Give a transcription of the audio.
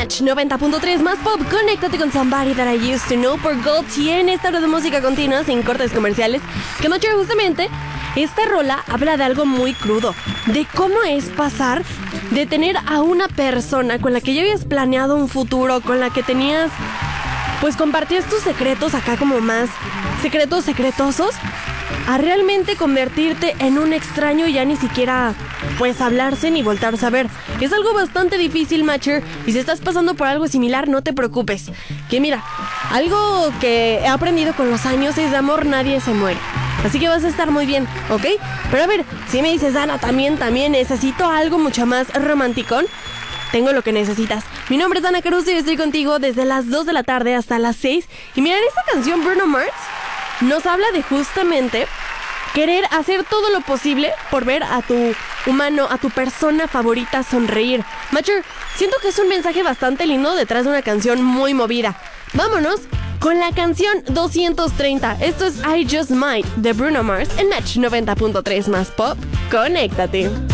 Match 90.3 más pop. Conéctate con Somebody That I Used to Know por Gold. Tiene esta hora de música continua sin cortes comerciales. Que Matcher, justamente esta rola habla de algo muy crudo, de cómo es pasar de tener a una persona con la que ya habías planeado un futuro, con la que tenías, pues compartías tus secretos acá como más secretosos, a realmente convertirte en un extraño y ya ni siquiera pues hablarse ni voltarse a ver. Es algo bastante difícil, Matcher, y si estás pasando por algo similar, no te preocupes. Que mira, algo que he aprendido con los años es: de amor nadie se muere. Así que vas a estar muy bien, ¿ok? Pero a ver, si me dices, Ana, también necesito algo mucho más romanticón, tengo lo que necesitas. Mi nombre es Ana Caruso y estoy contigo desde las 2 de la tarde hasta las 6. Y miren, esta canción, Bruno Mars, nos habla de justamente querer hacer todo lo posible por ver a tu humano, a tu persona favorita sonreír. Matcher, siento que es un mensaje bastante lindo detrás de una canción muy movida. Vámonos con la canción 230. Esto es I Just Might de Bruno Mars en Match 90.3 más pop. Conéctate.